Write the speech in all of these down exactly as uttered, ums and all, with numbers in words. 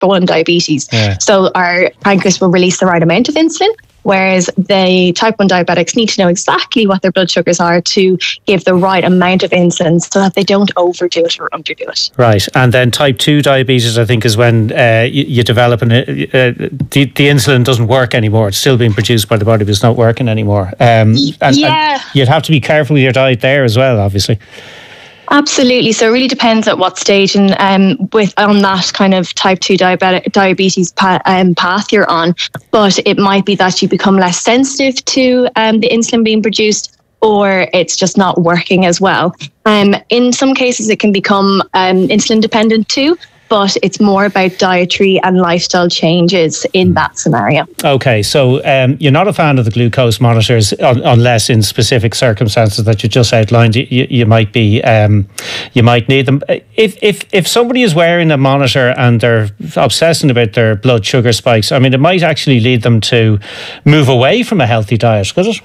one diabetes. Yeah. So our pancreas will release the right amount of insulin, whereas the type one diabetics need to know exactly what their blood sugars are to give the right amount of insulin so that they don't overdo it or underdo it. Right. And then type two diabetes, I think, is when uh, you, you develop an, uh, the, the insulin doesn't work anymore. It's still being produced by the body, but it's not working anymore. Um, and, yeah. and you'd have to be careful with your diet there as well, obviously. Absolutely. So it really depends at what stage and um, with on that kind of type two diabetic, diabetes pa- um, path you're on. But it might be that you become less sensitive to um, the insulin being produced, or it's just not working as well. Um, in some cases, it can become um, insulin dependent too, but it's more about dietary and lifestyle changes in that scenario. Okay, so um, you're not a fan of the glucose monitors un- unless in specific circumstances that you just outlined, you, you might be, um, you might need them. If if if somebody is wearing a monitor and they're obsessing about their blood sugar spikes, I mean, it might actually lead them to move away from a healthy diet, could it?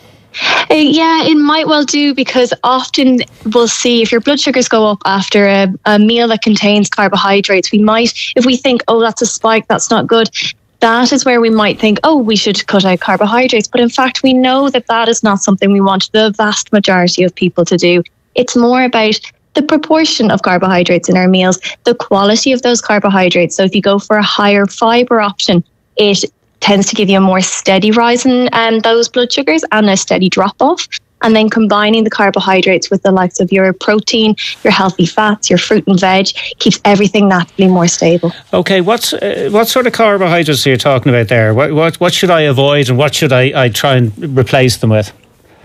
Uh, yeah, it might well do, because often we'll see if your blood sugars go up after a, a meal that contains carbohydrates, we might, if we think, oh, that's a spike, that's not good, that is where we might think, oh, we should cut out carbohydrates. But in fact, we know that that is not something we want the vast majority of people to do. It's more about the proportion of carbohydrates in our meals, the quality of those carbohydrates. So if you go for a higher fibre option, it tends to give you a more steady rise in um, those blood sugars and a steady drop off. And then combining the carbohydrates with the likes of your protein, your healthy fats, your fruit and veg keeps everything naturally more stable. Okay, what's uh, what sort of carbohydrates are you talking about there? What what, what should I avoid and what should I, I try and replace them with?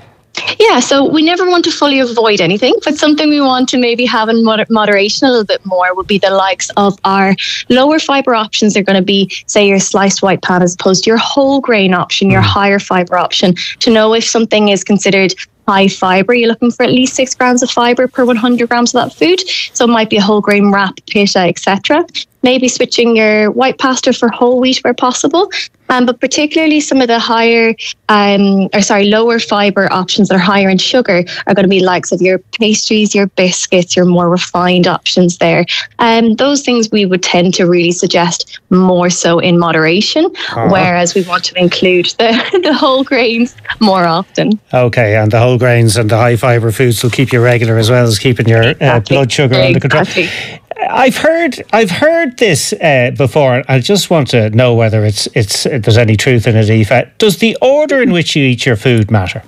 Yeah, so we never want to fully avoid anything, but something we want to maybe have in moder- moderation a little bit more would be the likes of our lower fibre options. They're going to be, say, your sliced white pan as opposed to your whole grain option, your higher fibre option. To know if something is considered high fibre, you're looking for at least six grams of fibre per one hundred grams of that food. So it might be a whole grain wrap, pita, et cetera. Maybe switching your white pasta for whole wheat where possible. Um, but particularly some of the higher, um, or sorry, lower fibre options that are higher in sugar are going to be likes of your pastries, your biscuits, your more refined options there. Um, those things we would tend to really suggest more so in moderation, uh-huh. whereas we want to include the, the whole grains more often. Okay, and the whole grains and the high fibre foods will keep you regular as well as keeping your uh, exactly. blood sugar under control. Exactly. I've heard I've heard this uh, before. I just want to know whether it's it's uh, there's any truth in it, Aoife. Does the order in which you eat your food matter?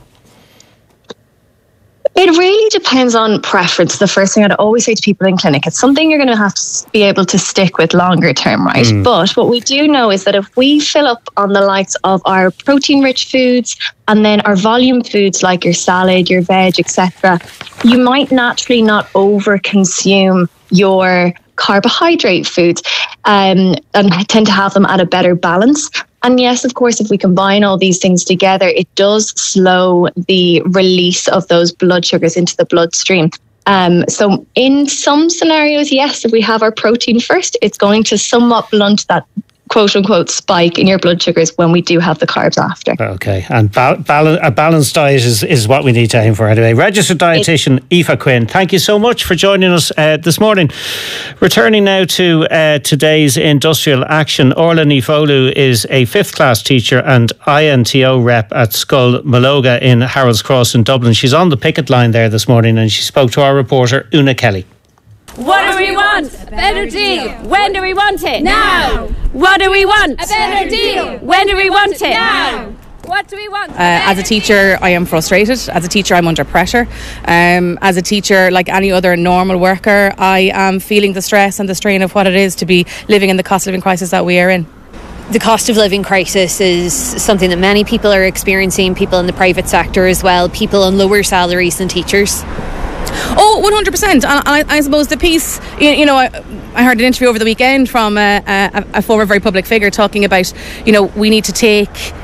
It really depends on preference. The first thing I'd always say to people in clinic, it's something you're going to have to be able to stick with longer term, right? Mm. But what we do know is that if we fill up on the likes of our protein-rich foods and then our volume foods like your salad, your veg, et cetera, you might naturally not over-consume your carbohydrate foods um, and tend to have them at a better balance. And yes, of course, if we combine all these things together, it does slow the release of those blood sugars into the bloodstream. Um, so in some scenarios, yes, if we have our protein first, it's going to somewhat blunt that quote unquote spike in your blood sugars when we do have the carbs after. Okay, and ba- bal- a balanced diet is, is what we need to aim for anyway. Registered dietitian Aoife Quinn, thank you so much for joining us uh, this morning. Returning now to uh, today's industrial action, Orla Nifolu is a fifth class teacher and I N T O rep at Scoil Maloga in Harold's Cross in Dublin. She's on the picket line there this morning and she spoke to our reporter Una Kelly. What do we want? A better deal. When do we want it? Now. What do we want? A better deal. When do we want it? Now. What do we want? Uh, as a teacher, I am frustrated. As a teacher, I'm under pressure. Um, as a teacher, like any other normal worker, I am feeling the stress and the strain of what it is to be living in the cost of living crisis that we are in. The cost of living crisis is something that many people are experiencing, people in the private sector as well, people on lower salaries than teachers. Oh, one hundred percent. And I, I suppose the piece, you, you know, I, I heard an interview over the weekend from a, a, a former very public figure talking about, you know, we need to take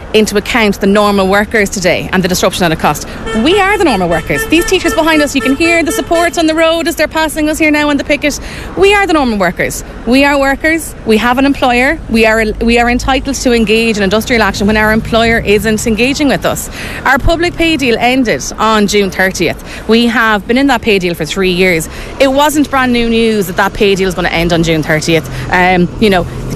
into account the normal workers today and the disruption at a cost. We are the normal workers. These teachers behind us, you can hear the support on the road as they're passing us here now on the picket. We are the normal workers. We are workers. We have an employer. We are we are entitled to engage in industrial action when our employer isn't engaging with us. Our public pay deal ended on June thirtieth. We have been in that pay deal for three years. It wasn't brand new news that that pay deal is going to end on June thirtieth. Um, you know,